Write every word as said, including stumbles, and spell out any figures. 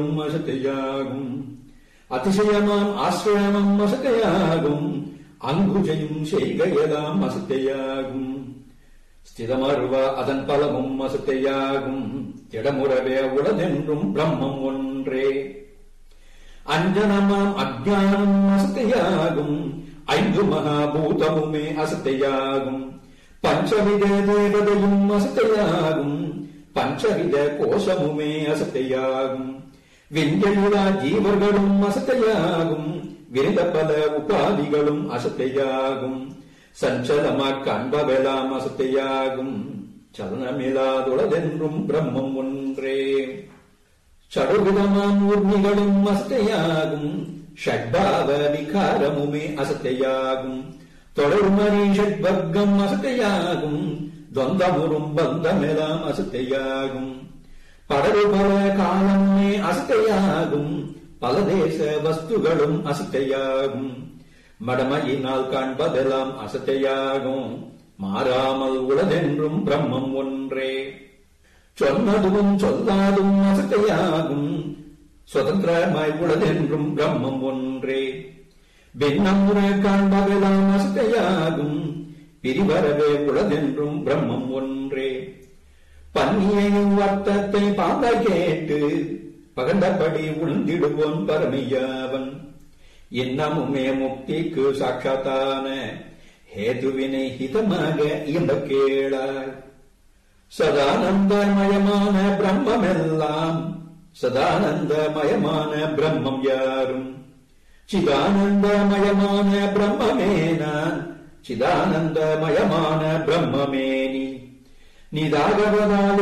அசத்தையாகும். அதிசயமாம் ஆசிரமம் அசத்தையாகும். அங்குஜையும் செய்கையெல்லாம் அசத்தையாகும். ஸ்திரமருவா அதன் பலமும் அசத்தையாகும். திடமுறவே உளதென்றும் பிரம்மம் ஒன்றே. அஞ்சனமாம் அஜ்ஞானம் அசத்தையாகும். ஐந்து மகாபூதமுமே அசத்தையாகும். பஞ்சவித தேவதையும் அசத்தையாகும். பஞ்சவித கோஷமுமே அசத்தையாகும். விண்கெழுதா ஜீவர்களும் அசத்தையாகும். விரித பல உபாதிகளும் அசத்தையாகும். சஞ்சலமா காண்பவெல்லாம் அசத்தையாகும். சலனமில்லாதுளதென்றும் பிரம்மம் ஒன்றே. சடுவிதமாம் ஊர்மிகளும் அசத்தையாகும். ஷட்பாவ விகாரமுமே அசத்தையாகும். தொடர்மணி ஷட்வர்க்கம் அசத்தையாகும். துவந்தமுறும் பந்தமெல்லாம் அசத்தையாகும். படரு பல காலமே அசத்தையாகும். பல தேச வஸ்துகளும் அசத்தையாகும். மடமையினால் காண்பதெல்லாம் அசத்தையாகும். மாறாமல் உளதென்றும் பிரம்மம் ஒன்றே. சொன்னதும் சொல்லாதும் அசத்தையாகும். சுதந்திரமாய் உளதென்றும் பிரம்மம் ஒன்றே. பின்னமுற காண்பதெல்லாம் அசத்தையாகும். பிரிவரவே உளதென்றும் பிரம்மம் ஒன்றே. பன்னியையும் வர்த்தத்தை பாம்பாய் கேட்டு பகண்டபடி உள்ந்திடுவோன் பரமையாவன். இன்னமுமே முக்திக்கு சாட்சாத்தான ஹேதுவினை ஹிதமாக இயம்ப கேளாய். சதானந்தமயமான பிரம்மெல்லாம் சதானந்தமயமான பிரம்மம் யாரும். சிதானந்தமயமான பிரம்மமே நான். சிதானந்தமயமான பிரம்மமே நீ. நிதாகவதாலே